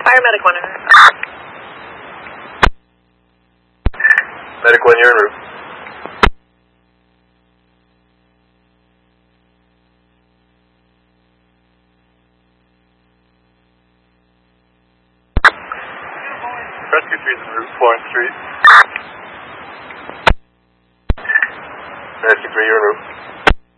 Paramedic 1 en route. Medic 1, you're en route. Rescue 3 is en route, Florence Street. Rescue 3, you're en route.